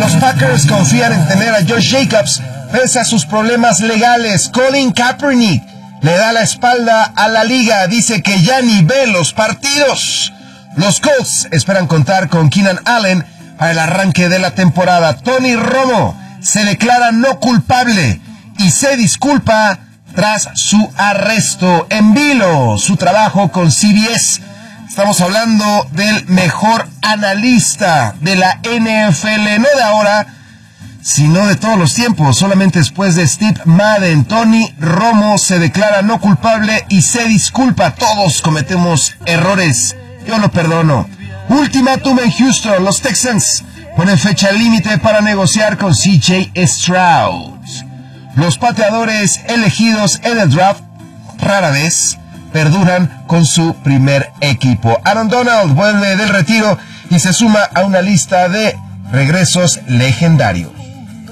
Los Packers confían en tener a Josh Jacobs pese a sus problemas legales. Colin Kaepernick le da la espalda a la liga, dice que ya ni ve los partidos. Los Colts esperan contar con Keenan Allen para el arranque de la temporada. Tony Romo se declara no culpable y se disculpa tras su arresto en vilo. Su trabajo con CBS. Estamos hablando del mejor analista de la NFL, no de ahora, sino de todos los tiempos. Solamente después de Steve Madden, Tony Romo se declara no culpable y se disculpa. Todos cometemos errores, yo lo perdono. Ultimátum en Houston. Los Texans ponen fecha límite para negociar con CJ Stroud. Los pateadores elegidos en el draft rara vez perduran con su primer equipo. Aaron Donald vuelve del retiro y se suma a una lista de regresos legendarios.